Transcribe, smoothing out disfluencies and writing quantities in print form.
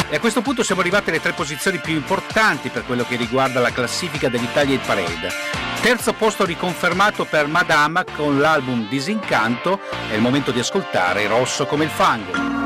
E a questo punto siamo arrivati alle 3 posizioni più importanti per quello che riguarda la classifica dell'Italia Hit Parade. Terzo posto riconfermato per Madama con l'album Disincanto. È il momento di ascoltare Rosso come il fango.